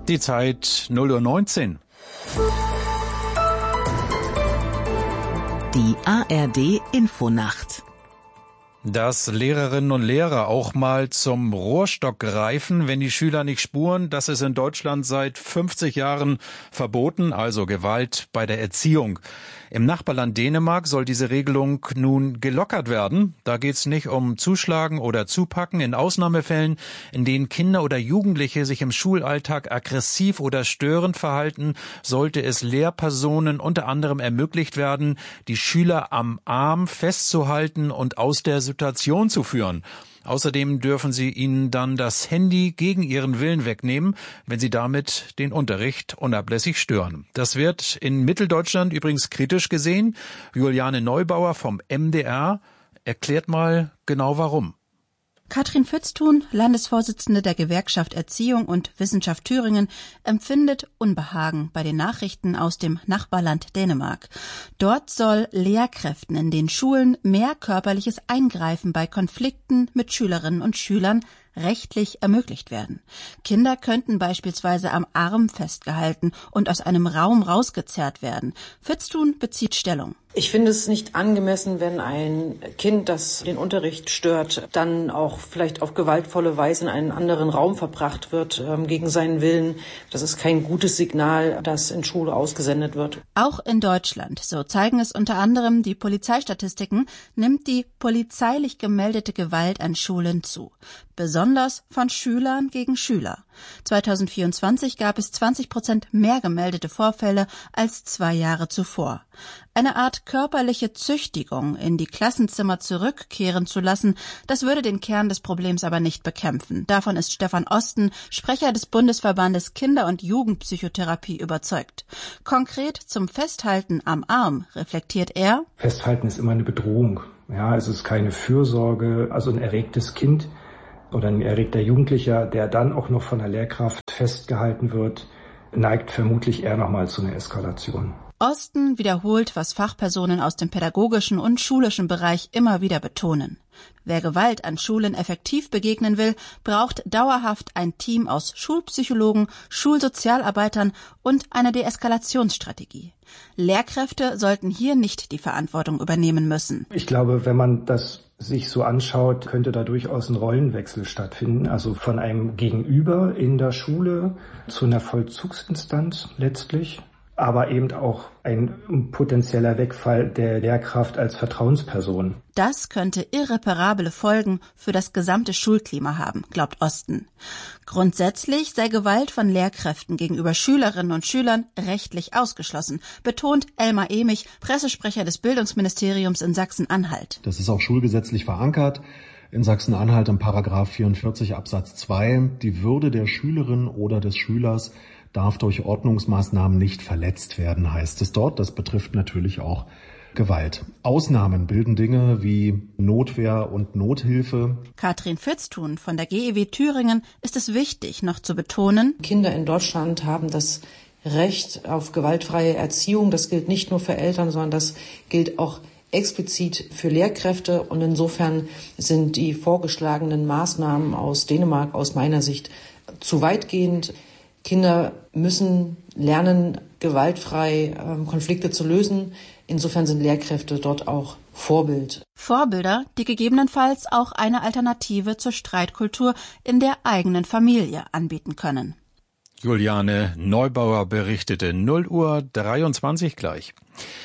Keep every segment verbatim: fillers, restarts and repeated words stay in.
Die Zeit null Uhr neunzehn. Die A R D Infonacht. Dass Lehrerinnen und Lehrer auch mal zum Rohrstock greifen, wenn die Schüler nicht spuren, das ist in Deutschland seit fünfzig Jahren verboten, also Gewalt bei der Erziehung. Im Nachbarland Dänemark soll diese Regelung nun gelockert werden. Da geht es nicht um Zuschlagen oder Zupacken. In Ausnahmefällen, in denen Kinder oder Jugendliche sich im Schulalltag aggressiv oder störend verhalten, sollte es Lehrpersonen unter anderem ermöglicht werden, die Schüler am Arm festzuhalten und aus der Situation zu führen. Außerdem dürfen sie ihnen dann das Handy gegen ihren Willen wegnehmen, wenn sie damit den Unterricht unablässig stören. Das wird in Mitteldeutschland übrigens kritisch gesehen. Juliane Neubauer vom M D R erklärt mal genau warum. Katrin Pfütztun, Landesvorsitzende der Gewerkschaft Erziehung und Wissenschaft Thüringen, empfindet Unbehagen bei den Nachrichten aus dem Nachbarland Dänemark. Dort soll Lehrkräften in den Schulen mehr körperliches Eingreifen bei Konflikten mit Schülerinnen und Schülern rechtlich ermöglicht werden. Kinder könnten beispielsweise am Arm festgehalten und aus einem Raum rausgezerrt werden. Pfütztun bezieht Stellung. Ich finde es nicht angemessen, wenn ein Kind, das den Unterricht stört, dann auch vielleicht auf gewaltvolle Weise in einen anderen Raum verbracht wird, ähm, gegen seinen Willen. Das ist kein gutes Signal, das in Schule ausgesendet wird. Auch in Deutschland, so zeigen es unter anderem die Polizeistatistiken, nimmt die polizeilich gemeldete Gewalt an Schulen zu. Besonders von Schülern gegen Schüler. zweitausendvierundzwanzig gab es zwanzig Prozent mehr gemeldete Vorfälle als zwei Jahre zuvor. Eine Art körperliche Züchtigung in die Klassenzimmer zurückkehren zu lassen, das würde den Kern des Problems aber nicht bekämpfen. Davon ist Stefan Osten, Sprecher des Bundesverbandes Kinder- und Jugendpsychotherapie, überzeugt. Konkret zum Festhalten am Arm reflektiert er: Festhalten ist immer eine Bedrohung. Ja, es ist keine Fürsorge, also ein erregtes Kind oder ein erregter Jugendlicher, der dann auch noch von der Lehrkraft festgehalten wird, neigt vermutlich eher nochmal zu einer Eskalation. Osten wiederholt, was Fachpersonen aus dem pädagogischen und schulischen Bereich immer wieder betonen. Wer Gewalt an Schulen effektiv begegnen will, braucht dauerhaft ein Team aus Schulpsychologen, Schulsozialarbeitern und eine Deeskalationsstrategie. Lehrkräfte sollten hier nicht die Verantwortung übernehmen müssen. Ich glaube, wenn man das sich so anschaut, könnte da durchaus ein Rollenwechsel stattfinden. Also von einem Gegenüber in der Schule zu einer Vollzugsinstanz letztlich, aber eben auch ein potenzieller Wegfall der Lehrkraft als Vertrauensperson. Das könnte irreparable Folgen für das gesamte Schulklima haben, glaubt Osten. Grundsätzlich sei Gewalt von Lehrkräften gegenüber Schülerinnen und Schülern rechtlich ausgeschlossen, betont Elmar Emich, Pressesprecher des Bildungsministeriums in Sachsen-Anhalt. Das ist auch schulgesetzlich verankert. In Sachsen-Anhalt im Paragraph vierundvierzig Absatz zwei. Die Würde der Schülerin oder des Schülers darf durch Ordnungsmaßnahmen nicht verletzt werden, heißt es dort. Das betrifft natürlich auch Gewalt. Ausnahmen bilden Dinge wie Notwehr und Nothilfe. Katrin Pfütztun von der G E W Thüringen ist es wichtig, noch zu betonen: Kinder in Deutschland haben das Recht auf gewaltfreie Erziehung. Das gilt nicht nur für Eltern, sondern das gilt auch explizit für Lehrkräfte. Und insofern sind die vorgeschlagenen Maßnahmen aus Dänemark aus meiner Sicht zu weitgehend. Kinder müssen lernen, gewaltfrei ähm, Konflikte zu lösen. Insofern sind Lehrkräfte dort auch Vorbild. Vorbilder, die gegebenenfalls auch eine Alternative zur Streitkultur in der eigenen Familie anbieten können. Juliane Neubauer berichtete. null Uhr dreiundzwanzig gleich.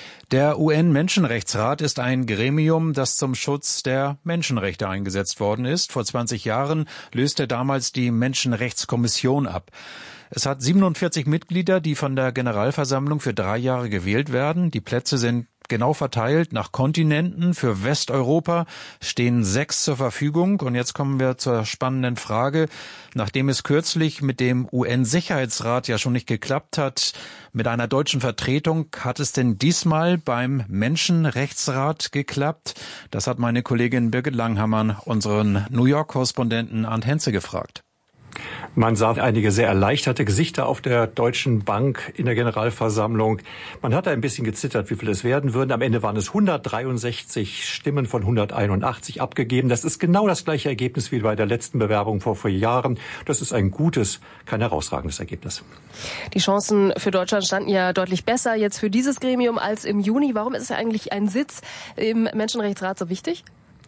Der U N-Menschenrechtsrat ist ein Gremium, das zum Schutz der Menschenrechte eingesetzt worden ist. Vor zwanzig Jahren löste damals die Menschenrechtskommission ab. Es hat siebenundvierzig Mitglieder, die von der Generalversammlung für drei Jahre gewählt werden. Die Plätze sind genau verteilt nach Kontinenten. Für Westeuropa stehen sechs zur Verfügung. Und jetzt kommen wir zur spannenden Frage. Nachdem es kürzlich mit dem U N-Sicherheitsrat ja schon nicht geklappt hat, mit einer deutschen Vertretung, hat es denn diesmal beim Menschenrechtsrat geklappt? Das hat meine Kollegin Birgit Langhammer unseren New York-Korrespondenten Arndt Henze gefragt. Man sah einige sehr erleichterte Gesichter auf der Deutschen Bank in der Generalversammlung. Man hatte ein bisschen gezittert, wie viel es werden würden. Am Ende waren es hundertdreiundsechzig Stimmen von hunderteinundachtzig abgegeben. Das ist genau das gleiche Ergebnis wie bei der letzten Bewerbung vor vier Jahren. Das ist ein gutes, kein herausragendes Ergebnis. Die Chancen für Deutschland standen ja deutlich besser jetzt für dieses Gremium als im Juni. Warum ist eigentlich ein Sitz im Menschenrechtsrat so wichtig?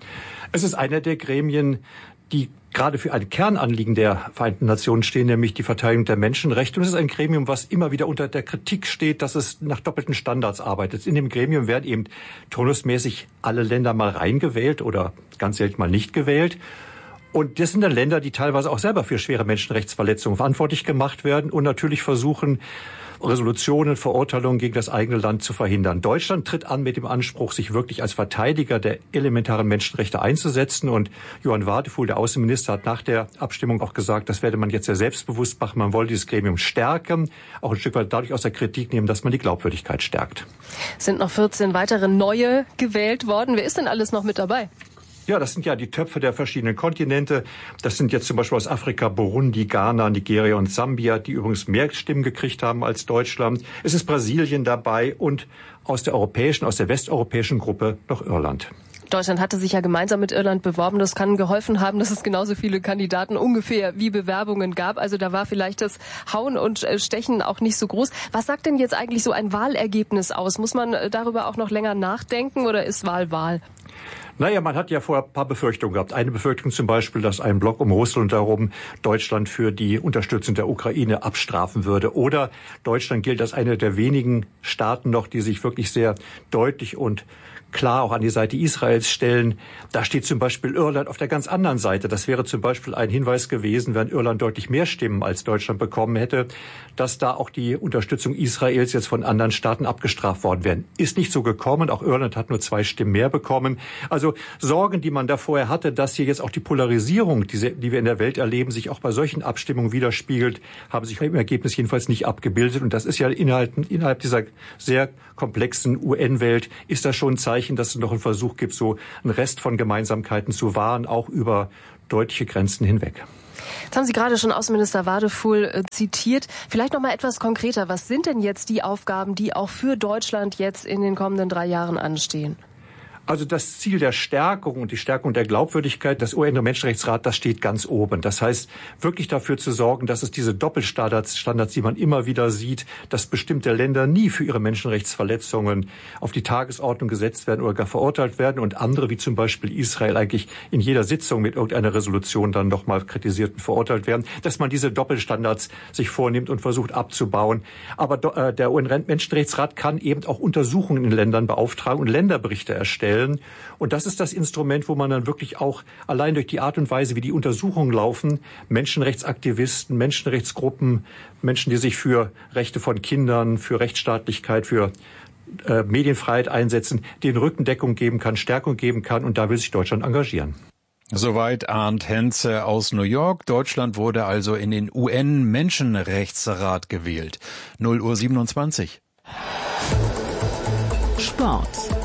Es ist einer der Gremien, die gerade für ein Kernanliegen der Vereinten Nationen stehen, nämlich die Verteidigung der Menschenrechte. Und es ist ein Gremium, was immer wieder unter der Kritik steht, dass es nach doppelten Standards arbeitet. In dem Gremium werden eben turnusmäßig alle Länder mal reingewählt oder ganz selten mal nicht gewählt. Und das sind dann Länder, die teilweise auch selber für schwere Menschenrechtsverletzungen verantwortlich gemacht werden und natürlich versuchen, Resolutionen, Verurteilungen gegen das eigene Land zu verhindern. Deutschland tritt an mit dem Anspruch, sich wirklich als Verteidiger der elementaren Menschenrechte einzusetzen. Und Johann Wadefuhl, der Außenminister, hat nach der Abstimmung auch gesagt, das werde man jetzt sehr selbstbewusst machen. Man wolle dieses Gremium stärken, auch ein Stück weit dadurch aus der Kritik nehmen, dass man die Glaubwürdigkeit stärkt. Es sind noch vierzehn weitere neue gewählt worden. Wer ist denn alles noch mit dabei? Ja, das sind ja die Töpfe der verschiedenen Kontinente. Das sind jetzt zum Beispiel aus Afrika Burundi, Ghana, Nigeria und Sambia, die übrigens mehr Stimmen gekriegt haben als Deutschland. Es ist Brasilien dabei und aus der europäischen, aus der westeuropäischen Gruppe noch Irland. Deutschland hatte sich ja gemeinsam mit Irland beworben. Das kann geholfen haben, dass es genauso viele Kandidaten ungefähr wie Bewerbungen gab. Also da war vielleicht das Hauen und Stechen auch nicht so groß. Was sagt denn jetzt eigentlich so ein Wahlergebnis aus? Muss man darüber auch noch länger nachdenken oder ist Wahl Wahl? Naja, man hat ja vorher ein paar Befürchtungen gehabt. Eine Befürchtung zum Beispiel, dass ein Block um Russland herum Deutschland für die Unterstützung der Ukraine abstrafen würde. Oder Deutschland gilt als einer der wenigen Staaten noch, die sich wirklich sehr deutlich und klar auch an die Seite Israels stellen. Da steht zum Beispiel Irland auf der ganz anderen Seite. Das wäre zum Beispiel ein Hinweis gewesen, wenn Irland deutlich mehr Stimmen als Deutschland bekommen hätte, dass da auch die Unterstützung Israels jetzt von anderen Staaten abgestraft worden wäre. Ist nicht so gekommen. Auch Irland hat nur zwei Stimmen mehr bekommen. Also Sorgen, die man da vorher hatte, dass hier jetzt auch die Polarisierung, die, die wir in der Welt erleben, sich auch bei solchen Abstimmungen widerspiegelt, haben sich im Ergebnis jedenfalls nicht abgebildet. Und das ist ja innerhalb, innerhalb dieser sehr komplexen U N-Welt, ist das schon ein Zeichen, dass es noch einen Versuch gibt, so einen Rest von Gemeinsamkeiten zu wahren, auch über deutliche Grenzen hinweg. Jetzt haben Sie gerade schon Außenminister Wadefuhl äh, zitiert. Vielleicht noch mal etwas konkreter. Was sind denn jetzt die Aufgaben, die auch für Deutschland jetzt in den kommenden drei Jahren anstehen? Also das Ziel der Stärkung und die Stärkung der Glaubwürdigkeit des U N-Menschenrechtsrats, das steht ganz oben. Das heißt, wirklich dafür zu sorgen, dass es diese Doppelstandards, Standards, die man immer wieder sieht, dass bestimmte Länder nie für ihre Menschenrechtsverletzungen auf die Tagesordnung gesetzt werden oder gar verurteilt werden und andere, wie zum Beispiel Israel, eigentlich in jeder Sitzung mit irgendeiner Resolution dann nochmal kritisiert und verurteilt werden, dass man diese Doppelstandards sich vornimmt und versucht abzubauen. Aber äh, der U N-Menschenrechtsrat kann eben auch Untersuchungen in Ländern beauftragen und Länderberichte erstellen. Und das ist das Instrument, wo man dann wirklich auch allein durch die Art und Weise, wie die Untersuchungen laufen, Menschenrechtsaktivisten, Menschenrechtsgruppen, Menschen, die sich für Rechte von Kindern, für Rechtsstaatlichkeit, für äh, Medienfreiheit einsetzen, den Rückendeckung geben kann, Stärkung geben kann. Und da will sich Deutschland engagieren. Soweit Arndt Henze aus New York. Deutschland wurde also in den U N-Menschenrechtsrat gewählt. null Uhr siebenundzwanzig. Sport.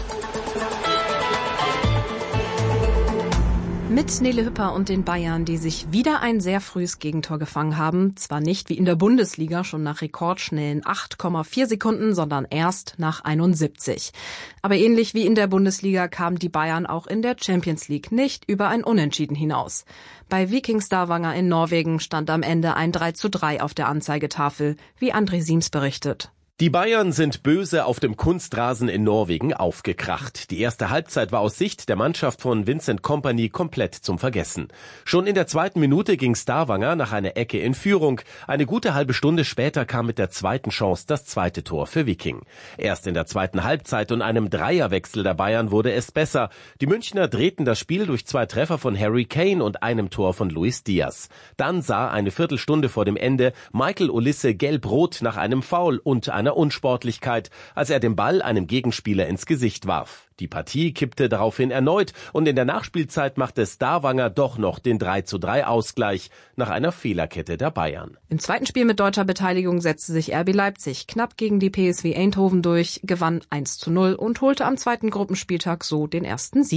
Mit Nele Hüpper und den Bayern, die sich wieder ein sehr frühes Gegentor gefangen haben. Zwar nicht wie in der Bundesliga schon nach rekordschnellen acht Komma vier Sekunden, sondern erst nach einundsiebzig. Aber ähnlich wie in der Bundesliga kamen die Bayern auch in der Champions League nicht über ein Unentschieden hinaus. Bei Viking Stavanger in Norwegen stand am Ende ein drei zu drei auf der Anzeigetafel, wie André Siems berichtet. Die Bayern sind böse auf dem Kunstrasen in Norwegen aufgekracht. Die erste Halbzeit war aus Sicht der Mannschaft von Vincent Kompany komplett zum Vergessen. Schon in der zweiten Minute ging Stavanger nach einer Ecke in Führung. Eine gute halbe Stunde später kam mit der zweiten Chance das zweite Tor für Viking. Erst in der zweiten Halbzeit und einem Dreierwechsel der Bayern wurde es besser. Die Münchner drehten das Spiel durch zwei Treffer von Harry Kane und einem Tor von Luis Diaz. Dann sah eine Viertelstunde vor dem Ende Michael Olise gelb-rot nach einem Foul und einer Unsportlichkeit, als er den Ball einem Gegenspieler ins Gesicht warf. Die Partie kippte daraufhin erneut und in der Nachspielzeit machte Stavanger doch noch den drei zu drei Ausgleich nach einer Fehlerkette der Bayern. Im zweiten Spiel mit deutscher Beteiligung setzte sich R B Leipzig knapp gegen die P S V Eindhoven durch, gewann eins zu null und holte am zweiten Gruppenspieltag so den ersten Sieg.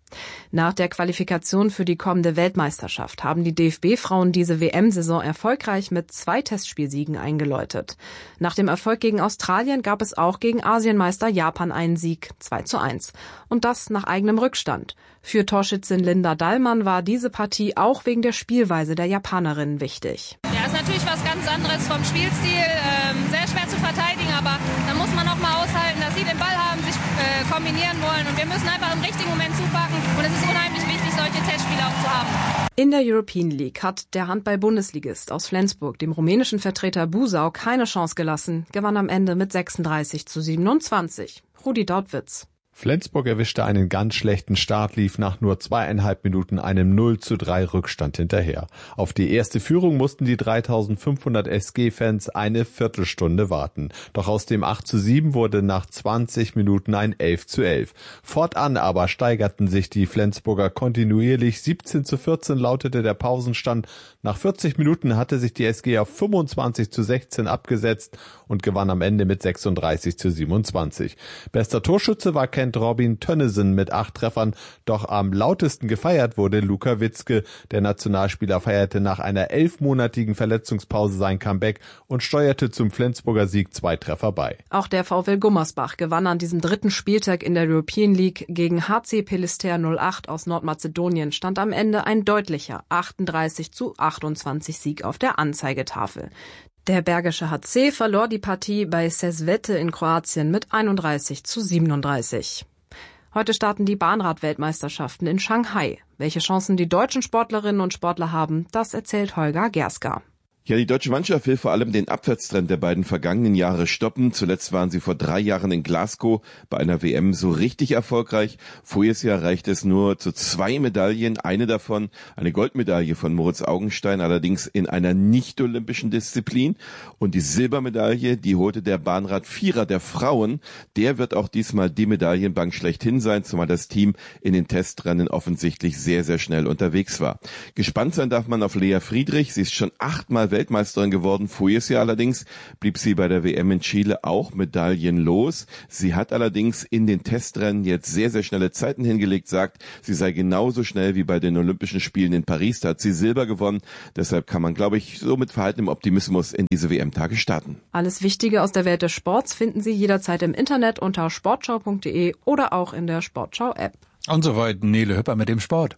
Nach der Qualifikation für die kommende Weltmeisterschaft haben die D F B-Frauen diese W M-Saison erfolgreich mit zwei Testspielsiegen eingeläutet. Nach dem Erfolg gegen Australien gab es auch gegen Asienmeister Japan einen Sieg, zwei zu eins. Und das nach eigenem Rückstand. Für Torschützin Linda Dallmann war diese Partie auch wegen der Spielweise der Japanerinnen wichtig. Ja, ist natürlich was ganz anderes vom Spielstil. Ähm, sehr schwer zu verteidigen, aber da muss man auch mal aushalten, dass sie den Ball haben, sich äh, kombinieren wollen. Und wir müssen einfach im richtigen Moment zupacken. Und es ist unheimlich wichtig, solche Testspiele auch zu haben. In der European League hat der Handball-Bundesligist aus Flensburg dem rumänischen Vertreter Busau keine Chance gelassen, gewann am Ende mit sechsunddreißig zu siebenundzwanzig. Rudi Dautwitz. Flensburg erwischte einen ganz schlechten Start, lief nach nur zweieinhalb Minuten einem null zu drei Rückstand hinterher. Auf die erste Führung mussten die dreitausendfünfhundert S G-Fans eine Viertelstunde warten. Doch aus dem acht zu sieben wurde nach zwanzig Minuten ein elf zu elf. Fortan aber steigerten sich die Flensburger kontinuierlich. siebzehn zu vierzehn lautete der Pausenstand. Nach vierzig Minuten hatte sich die S G auf fünfundzwanzig zu sechzehn abgesetzt und gewann am Ende mit sechsunddreißig zu siebenundzwanzig. Bester Torschütze war Ken Robin Tönnissen mit acht Treffern, doch am lautesten gefeiert wurde Luka Witzke. Der Nationalspieler feierte nach einer elfmonatigen Verletzungspause sein Comeback und steuerte zum Flensburger Sieg zwei Treffer bei. Auch der VfL Gummersbach gewann an diesem dritten Spieltag in der European League gegen H C Pelister null acht aus Nordmazedonien, stand am Ende ein deutlicher achtunddreißig zu achtundzwanzig Sieg auf der Anzeigetafel. Der Bergische H C verlor die Partie bei Sesvete in Kroatien mit einunddreißig zu siebenunddreißig. Heute starten die Bahnrad-Weltmeisterschaften in Shanghai. Welche Chancen die deutschen Sportlerinnen und Sportler haben, das erzählt Holger Gerska. Ja, die deutsche Mannschaft will vor allem den Abwärtstrend der beiden vergangenen Jahre stoppen. Zuletzt waren sie vor drei Jahren in Glasgow bei einer W M so richtig erfolgreich. Voriges Jahr reichte es nur zu zwei Medaillen. Eine davon, eine Goldmedaille von Moritz Augenstein, allerdings in einer nicht-olympischen Disziplin. Und die Silbermedaille, die holte der Bahnrad-Vierer der Frauen. Der wird auch diesmal die Medaillenbank schlechthin sein, zumal das Team in den Testrennen offensichtlich sehr, sehr schnell unterwegs war. Gespannt sein darf man auf Lea Friedrich. Sie ist schon achtmal Weltmeisterin geworden. Voriges Jahr allerdings blieb sie bei der W M in Chile auch medaillenlos. Sie hat allerdings in den Testrennen jetzt sehr, sehr schnelle Zeiten hingelegt, sagt, sie sei genauso schnell wie bei den Olympischen Spielen in Paris. Da hat sie Silber gewonnen. Deshalb kann man, glaube ich, so mit verhaltenem Optimismus in diese W M-Tage starten. Alles Wichtige aus der Welt des Sports finden Sie jederzeit im Internet unter sportschau punkt de oder auch in der Sportschau-App. Und soweit Nele Hüpper mit dem Sport.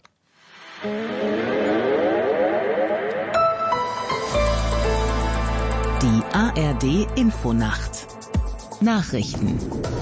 Die A R D-Infonacht. Nachrichten.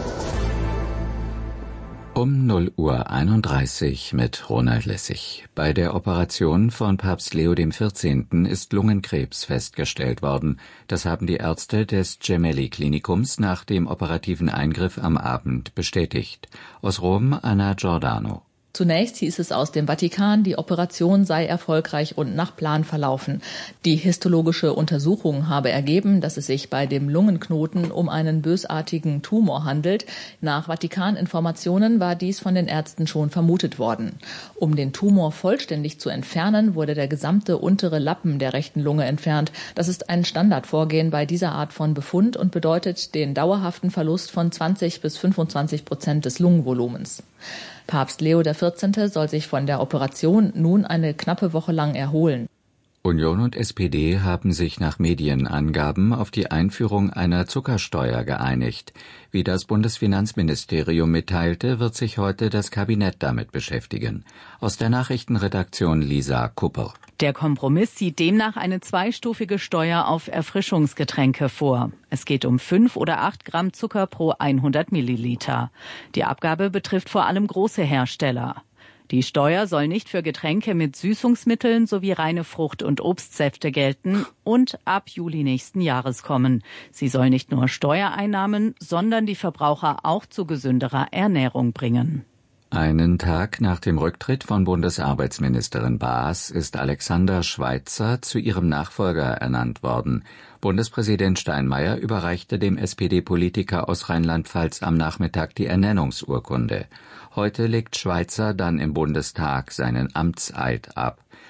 Um null Uhr einunddreißig mit Ronald Lessig. Bei der Operation von Papst Leo der vierzehnte. Ist Lungenkrebs festgestellt worden. Das haben die Ärzte des Gemelli-Klinikums nach dem operativen Eingriff am Abend bestätigt. Aus Rom, Anna Giordano. Zunächst hieß es aus dem Vatikan, die Operation sei erfolgreich und nach Plan verlaufen. Die histologische Untersuchung habe ergeben, dass es sich bei dem Lungenknoten um einen bösartigen Tumor handelt. Nach Vatikaninformationen war dies von den Ärzten schon vermutet worden. Um den Tumor vollständig zu entfernen, wurde der gesamte untere Lappen der rechten Lunge entfernt. Das ist ein Standardvorgehen bei dieser Art von Befund und bedeutet den dauerhaften Verlust von zwanzig bis fünfundzwanzig Prozent des Lungenvolumens. Papst Leo der vierzehnte. Soll sich von der Operation nun eine knappe Woche lang erholen. Union und S P D haben sich nach Medienangaben auf die Einführung einer Zuckersteuer geeinigt. Wie das Bundesfinanzministerium mitteilte, wird sich heute das Kabinett damit beschäftigen. Aus der Nachrichtenredaktion Lisa Kupper. Der Kompromiss sieht demnach eine zweistufige Steuer auf Erfrischungsgetränke vor. Es geht um fünf oder acht Gramm Zucker pro hundert Milliliter. Die Abgabe betrifft vor allem große Hersteller. Die Steuer soll nicht für Getränke mit Süßungsmitteln sowie reine Frucht- und Obstsäfte gelten und ab Juli nächsten Jahres kommen. Sie soll nicht nur Steuereinnahmen, sondern die Verbraucher auch zu gesünderer Ernährung bringen. Einen Tag nach dem Rücktritt von Bundesarbeitsministerin Baas ist Alexander Schweitzer zu ihrem Nachfolger ernannt worden. Bundespräsident Steinmeier überreichte dem S P D-Politiker aus Rheinland-Pfalz am Nachmittag die Ernennungsurkunde. Heute legt Schweitzer dann im Bundestag seinen Amtseid ab.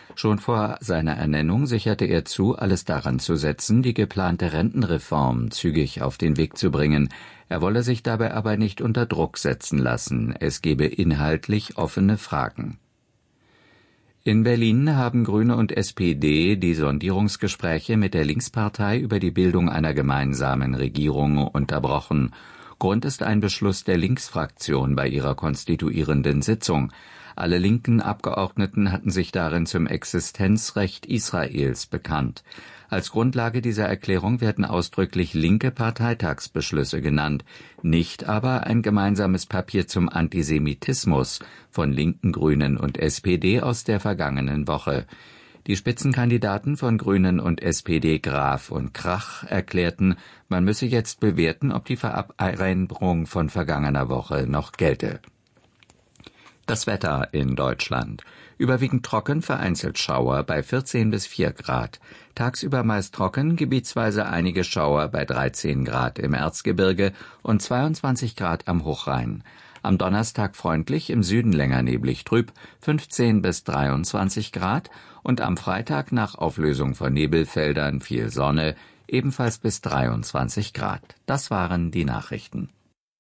Schon vor seiner Ernennung sicherte er zu, alles daran zu setzen, die geplante Rentenreform zügig auf den Weg zu bringen. Er wolle sich dabei aber nicht unter Druck setzen lassen. Es gebe inhaltlich offene Fragen. In Berlin haben Grüne und S P D die Sondierungsgespräche mit der Linkspartei über die Bildung einer gemeinsamen Regierung unterbrochen. Grund ist ein Beschluss der Linksfraktion bei ihrer konstituierenden Sitzung. Alle linken Abgeordneten hatten sich darin zum Existenzrecht Israels bekannt. Als Grundlage dieser Erklärung werden ausdrücklich linke Parteitagsbeschlüsse genannt, nicht aber ein gemeinsames Papier zum Antisemitismus von Linken, Grünen und S P D aus der vergangenen Woche. Die Spitzenkandidaten von Grünen und S P D, Graf und Krach, erklärten, man müsse jetzt bewerten, ob die Vereinbarung von vergangener Woche noch gelte. Das Wetter in Deutschland. Überwiegend trocken, vereinzelt Schauer bei vierzehn bis vier Grad. Tagsüber meist trocken, gebietsweise einige Schauer bei dreizehn Grad im Erzgebirge und zweiundzwanzig Grad am Hochrhein. Am Donnerstag freundlich, im Süden länger neblig trüb, fünfzehn bis dreiundzwanzig Grad und am Freitag nach Auflösung von Nebelfeldern viel Sonne, ebenfalls bis dreiundzwanzig Grad. Das waren die Nachrichten.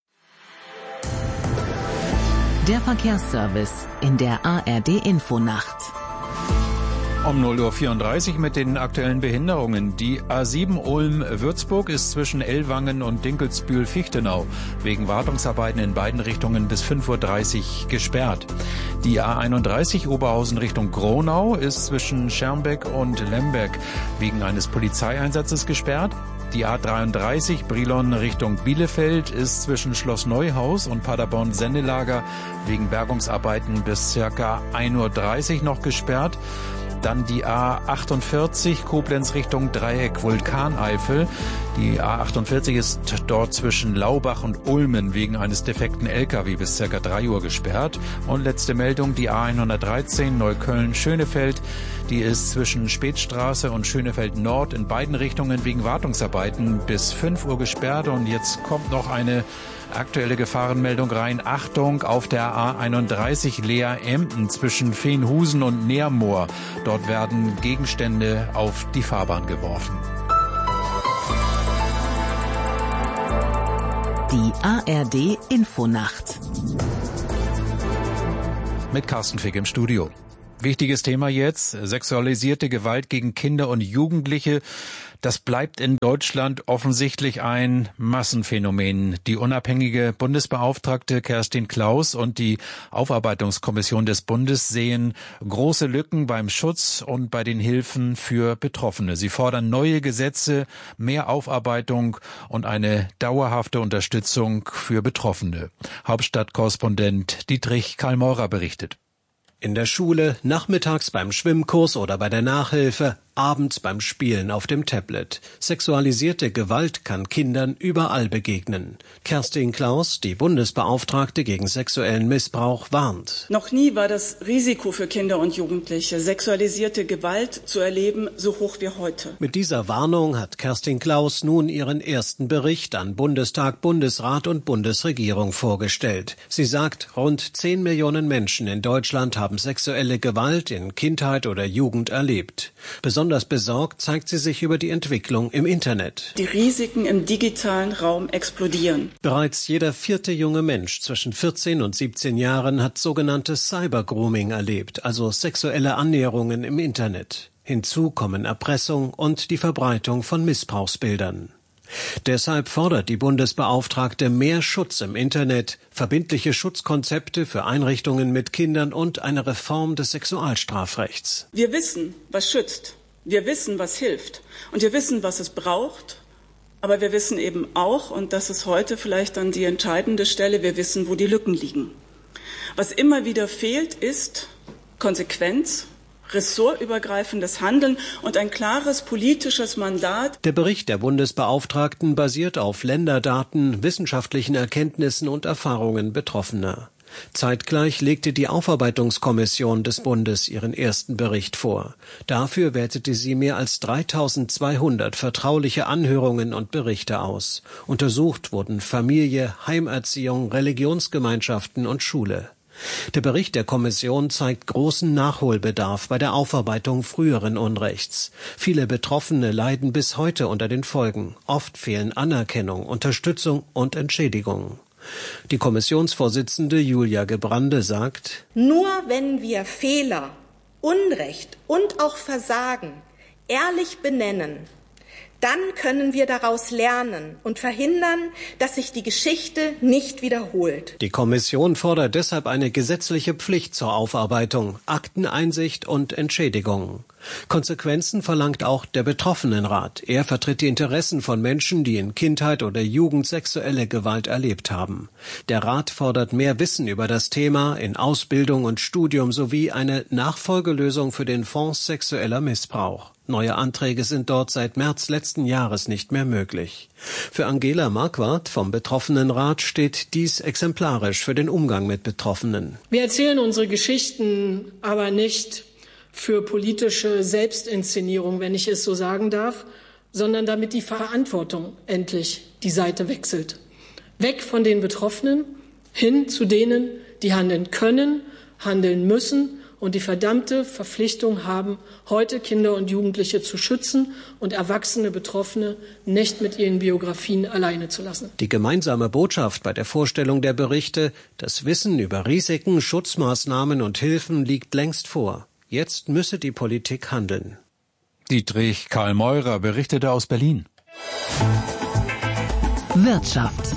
Der Verkehrsservice in der A R D-Infonacht. Um null Uhr vierunddreißig mit den aktuellen Behinderungen. Die A sieben Ulm-Würzburg ist zwischen Ellwangen und Dinkelsbühl-Fichtenau wegen Wartungsarbeiten in beiden Richtungen bis fünf Uhr dreißig gesperrt. Die A einunddreißig Oberhausen Richtung Gronau ist zwischen Schermbeck und Lemberg wegen eines Polizeieinsatzes gesperrt. Die A dreiunddreißig Brilon Richtung Bielefeld ist zwischen Schloss Neuhaus und Paderborn-Sendelager wegen Bergungsarbeiten bis circa ein Uhr dreißig noch gesperrt. Dann die A achtundvierzig Koblenz Richtung Dreieck Vulkaneifel. Die A achtundvierzig ist dort zwischen Laubach und Ulmen wegen eines defekten L K W bis circa drei Uhr gesperrt. Und letzte Meldung, die A hundertdreizehn Neukölln-Schönefeld. Die ist zwischen Spätstraße und Schönefeld Nord in beiden Richtungen wegen Wartungsarbeiten bis fünf Uhr gesperrt. Und jetzt kommt noch eine aktuelle Gefahrenmeldung rein. Achtung, auf der A einunddreißig Leer-Emden zwischen Veenhusen und Neermoor. Dort werden Gegenstände auf die Fahrbahn geworfen. Die A R D-Infonacht. Mit Carsten Fick im Studio. Wichtiges Thema jetzt, sexualisierte Gewalt gegen Kinder und Jugendliche. Das bleibt in Deutschland offensichtlich ein Massenphänomen. Die unabhängige Bundesbeauftragte Kerstin Klaus und die Aufarbeitungskommission des Bundes sehen große Lücken beim Schutz und bei den Hilfen für Betroffene. Sie fordern neue Gesetze, mehr Aufarbeitung und eine dauerhafte Unterstützung für Betroffene. Hauptstadtkorrespondent Dietrich Karl-Maurer berichtet. In der Schule, nachmittags beim Schwimmkurs oder bei der Nachhilfe, abends beim Spielen auf dem Tablet. Sexualisierte Gewalt kann Kindern überall begegnen. Kerstin Klaus, die Bundesbeauftragte gegen sexuellen Missbrauch, warnt. Noch nie war das Risiko für Kinder und Jugendliche, sexualisierte Gewalt zu erleben, so hoch wie heute. Mit dieser Warnung hat Kerstin Klaus nun ihren ersten Bericht an Bundestag, Bundesrat und Bundesregierung vorgestellt. Sie sagt, rund zehn Millionen Menschen in Deutschland haben sexuelle Gewalt in Kindheit oder Jugend erlebt. Besonders besorgt zeigt sie sich über die Entwicklung im Internet. Die Risiken im digitalen Raum explodieren. Bereits jeder vierte junge Mensch zwischen vierzehn und siebzehn Jahren hat sogenanntes Cybergrooming erlebt, also sexuelle Annäherungen im Internet. Hinzu kommen Erpressung und die Verbreitung von Missbrauchsbildern. Deshalb fordert die Bundesbeauftragte mehr Schutz im Internet, verbindliche Schutzkonzepte für Einrichtungen mit Kindern und eine Reform des Sexualstrafrechts. Wir wissen, was schützt. Wir wissen, was hilft. Und wir wissen, was es braucht. Aber wir wissen eben auch, und das ist heute vielleicht dann die entscheidende Stelle, wir wissen, wo die Lücken liegen. Was immer wieder fehlt, ist Konsequenz, ressortübergreifendes Handeln und ein klares politisches Mandat. Der Bericht der Bundesbeauftragten basiert auf Länderdaten, wissenschaftlichen Erkenntnissen und Erfahrungen Betroffener. Zeitgleich legte die Aufarbeitungskommission des Bundes ihren ersten Bericht vor. Dafür wertete sie mehr als dreitausendzweihundert vertrauliche Anhörungen und Berichte aus. Untersucht wurden Familie, Heimerziehung, Religionsgemeinschaften und Schule. Der Bericht der Kommission zeigt großen Nachholbedarf bei der Aufarbeitung früheren Unrechts. Viele Betroffene leiden bis heute unter den Folgen. Oft fehlen Anerkennung, Unterstützung und Entschädigung. Die Kommissionsvorsitzende Julia Gebrande sagt: Nur wenn wir Fehler, Unrecht und auch Versagen ehrlich benennen, dann können wir daraus lernen und verhindern, dass sich die Geschichte nicht wiederholt. Die Kommission fordert deshalb eine gesetzliche Pflicht zur Aufarbeitung, Akteneinsicht und Entschädigung. Konsequenzen verlangt auch der Betroffenenrat. Er vertritt die Interessen von Menschen, die in Kindheit oder Jugend sexuelle Gewalt erlebt haben. Der Rat fordert mehr Wissen über das Thema in Ausbildung und Studium sowie eine Nachfolgelösung für den Fonds sexueller Missbrauch. Neue Anträge sind dort seit März letzten Jahres nicht mehr möglich. Für Angela Marquardt vom Betroffenenrat steht dies exemplarisch für den Umgang mit Betroffenen. Wir erzählen unsere Geschichten aber nicht für politische Selbstinszenierung, wenn ich es so sagen darf, sondern damit die Verantwortung endlich die Seite wechselt. Weg von den Betroffenen hin zu denen, die handeln können, handeln müssen und die verdammte Verpflichtung haben, heute Kinder und Jugendliche zu schützen und erwachsene Betroffene nicht mit ihren Biografien alleine zu lassen. Die gemeinsame Botschaft bei der Vorstellung der Berichte: Das Wissen über Risiken, Schutzmaßnahmen und Hilfen liegt längst vor. Jetzt müsse die Politik handeln. Dietrich Karl Meurer berichtete aus Berlin. Wirtschaft.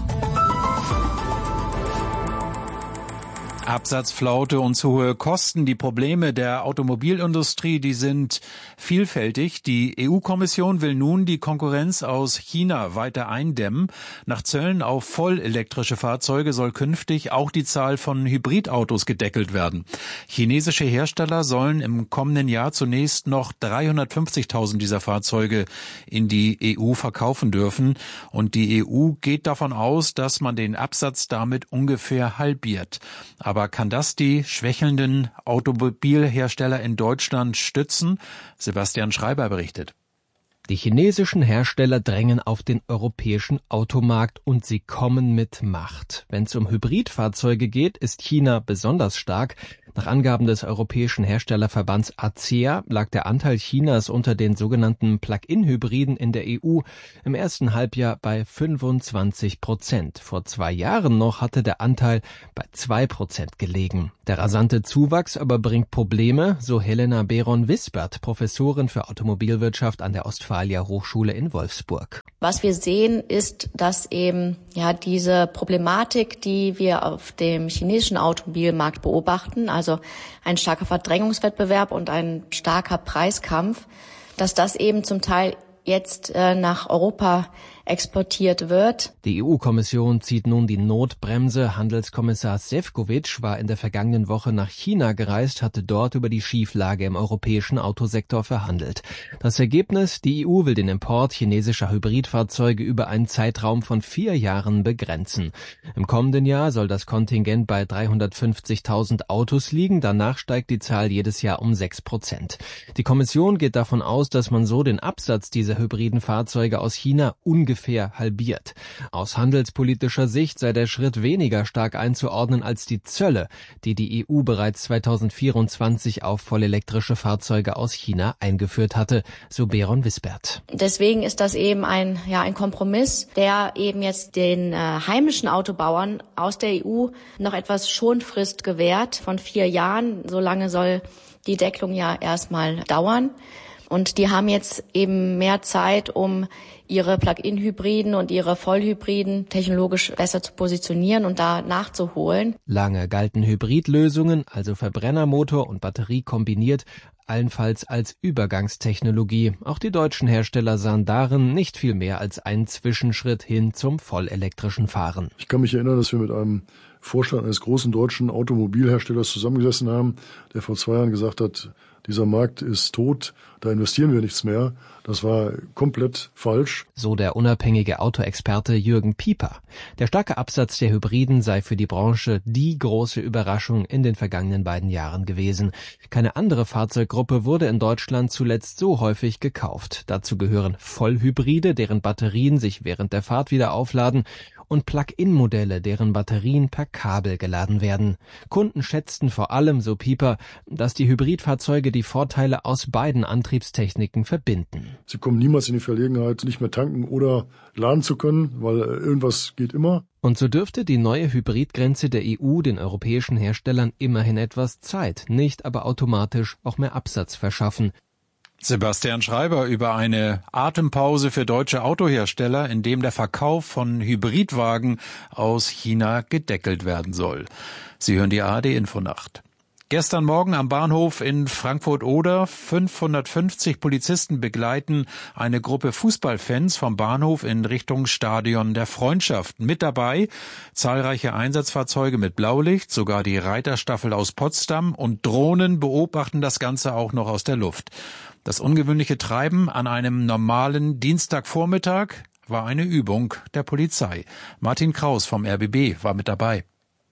Absatzflaute und zu hohe Kosten. Die Probleme der Automobilindustrie, die sind vielfältig. Die E U-Kommission will nun die Konkurrenz aus China weiter eindämmen. Nach Zöllen auf vollelektrische Fahrzeuge soll künftig auch die Zahl von Hybridautos gedeckelt werden. Chinesische Hersteller sollen im kommenden Jahr zunächst noch dreihundertfünfzigtausend dieser Fahrzeuge in die E U verkaufen dürfen. Und die E U geht davon aus, dass man den Absatz damit ungefähr halbiert. Aber kann das die schwächelnden Automobilhersteller in Deutschland stützen? Sebastian Schreiber berichtet. Die chinesischen Hersteller drängen auf den europäischen Automarkt und sie kommen mit Macht. Wenn es um Hybridfahrzeuge geht, ist China besonders stark. Nach Angaben des europäischen Herstellerverbands A C E A lag der Anteil Chinas unter den sogenannten Plug-in-Hybriden in der E U im ersten Halbjahr bei fünfundzwanzig Prozent. Vor zwei Jahren noch hatte der Anteil bei zwei Prozent gelegen. Der rasante Zuwachs aber bringt Probleme, so Helena Beron-Wisbert, Professorin für Automobilwirtschaft an der Ostfalia Hochschule in Wolfsburg. Was wir sehen, ist, dass eben ja diese Problematik, die wir auf dem chinesischen Automobilmarkt beobachten, also ein starker Verdrängungswettbewerb und ein starker Preiskampf, dass das eben zum Teil jetzt äh, nach Europa exportiert wird. Die E U-Kommission zieht nun die Notbremse. Handelskommissar Šefčovič war in der vergangenen Woche nach China gereist, hatte dort über die Schieflage im europäischen Autosektor verhandelt. Das Ergebnis: Die E U will den Import chinesischer Hybridfahrzeuge über einen Zeitraum von vier Jahren begrenzen. Im kommenden Jahr soll das Kontingent bei dreihundertfünfzigtausend Autos liegen. Danach steigt die Zahl jedes Jahr um sechs Prozent. Die Kommission geht davon aus, dass man so den Absatz dieser hybriden Fahrzeuge aus China ungefähr ungefähr halbiert. Aus handelspolitischer Sicht sei der Schritt weniger stark einzuordnen als die Zölle, die die E U bereits zweitausendvierundzwanzig auf vollelektrische Fahrzeuge aus China eingeführt hatte, so Beron-Wisbert. Deswegen ist das eben ein, ja, ein Kompromiss, der eben jetzt den äh, heimischen Autobauern aus der E U noch etwas Schonfrist gewährt von vier Jahren. So lange soll die Deckelung ja erstmal dauern. Und die haben jetzt eben mehr Zeit, um ihre Plug-in-Hybriden und ihre Vollhybriden technologisch besser zu positionieren und da nachzuholen. Lange galten Hybridlösungen, also Verbrennermotor und Batterie kombiniert, allenfalls als Übergangstechnologie. Auch die deutschen Hersteller sahen darin nicht viel mehr als einen Zwischenschritt hin zum vollelektrischen Fahren. Ich kann mich erinnern, dass wir mit einem Vorstand eines großen deutschen Automobilherstellers zusammengesessen haben, der vor zwei Jahren gesagt hat, dieser Markt ist tot, da investieren wir nichts mehr. Das war komplett falsch. So der unabhängige Autoexperte Jürgen Pieper. Der starke Absatz der Hybriden sei für die Branche die große Überraschung in den vergangenen beiden Jahren gewesen. Keine andere Fahrzeuggruppe wurde in Deutschland zuletzt so häufig gekauft. Dazu gehören Vollhybride, deren Batterien sich während der Fahrt wieder aufladen, und Plug-in-Modelle, deren Batterien per Kabel geladen werden. Kunden schätzten vor allem, so Pieper, dass die Hybridfahrzeuge die Vorteile aus beiden Antriebstechniken verbinden. Sie kommen niemals in die Verlegenheit, nicht mehr tanken oder laden zu können, weil irgendwas geht immer. Und so dürfte die neue Hybridgrenze der E U den europäischen Herstellern immerhin etwas Zeit, nicht aber automatisch auch mehr Absatz verschaffen. Sebastian Schreiber über eine Atempause für deutsche Autohersteller, in dem der Verkauf von Hybridwagen aus China gedeckelt werden soll. Sie hören die A R D-Infonacht. Gestern Morgen am Bahnhof in Frankfurt-Oder. fünfhundertfünfzig Polizisten begleiten eine Gruppe Fußballfans vom Bahnhof in Richtung Stadion der Freundschaft. Mit dabei zahlreiche Einsatzfahrzeuge mit Blaulicht, sogar die Reiterstaffel aus Potsdam, und Drohnen beobachten das Ganze auch noch aus der Luft. Das ungewöhnliche Treiben an einem normalen Dienstagvormittag war eine Übung der Polizei. Martin Kraus vom R B B war mit dabei.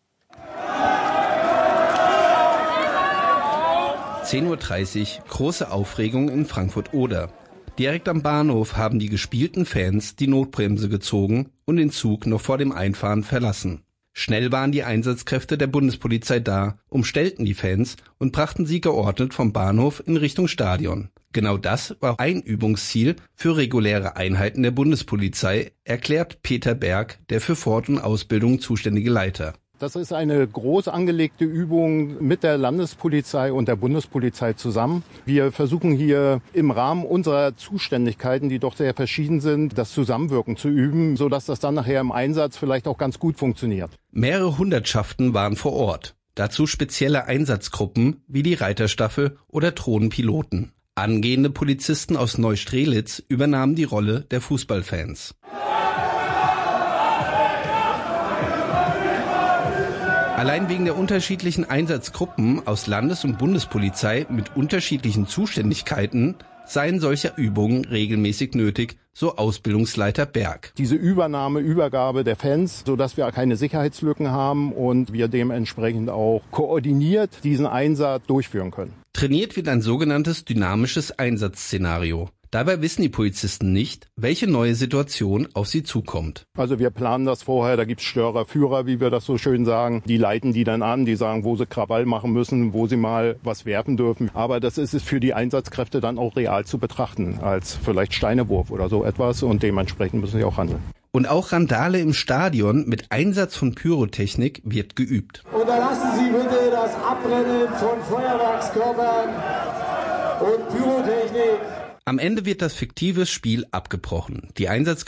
zehn Uhr dreißig, große Aufregung in Frankfurt-Oder. Direkt am Bahnhof haben die gespielten Fans die Notbremse gezogen und den Zug noch vor dem Einfahren verlassen. Schnell waren die Einsatzkräfte der Bundespolizei da, umstellten die Fans und brachten sie geordnet vom Bahnhof in Richtung Stadion. Genau das war ein Übungsziel für reguläre Einheiten der Bundespolizei, erklärt Peter Berg, der für Fort- und Ausbildung zuständige Leiter. Das ist eine groß angelegte Übung mit der Landespolizei und der Bundespolizei zusammen. Wir versuchen hier im Rahmen unserer Zuständigkeiten, die doch sehr verschieden sind, das Zusammenwirken zu üben, sodass das dann nachher im Einsatz vielleicht auch ganz gut funktioniert. Mehrere Hundertschaften waren vor Ort. Dazu spezielle Einsatzgruppen wie die Reiterstaffel oder Drohnenpiloten. Angehende Polizisten aus Neustrelitz übernahmen die Rolle der Fußballfans. Allein wegen der unterschiedlichen Einsatzgruppen aus Landes- und Bundespolizei mit unterschiedlichen Zuständigkeiten seien solche Übungen regelmäßig nötig, so Ausbildungsleiter Berg. Diese Übernahme, Übergabe der Fans, sodass wir keine Sicherheitslücken haben und wir dementsprechend auch koordiniert diesen Einsatz durchführen können. Trainiert wird ein sogenanntes dynamisches Einsatzszenario. Dabei wissen die Polizisten nicht, welche neue Situation auf sie zukommt. Also wir planen das vorher, da gibt's Störerführer, wie wir das so schön sagen. Die leiten die dann an, die sagen, wo sie Krawall machen müssen, wo sie mal was werfen dürfen. Aber das ist es für die Einsatzkräfte dann auch real zu betrachten, als vielleicht Steinewurf oder so etwas, und dementsprechend müssen sie auch handeln. Und auch Randale im Stadion mit Einsatz von Pyrotechnik wird geübt. Unterlassen Sie bitte das Abbrennen von Feuerwerkskörpern und Pyrotechnik. Am Ende wird das fiktive Spiel abgebrochen. Die Einsatzkräfte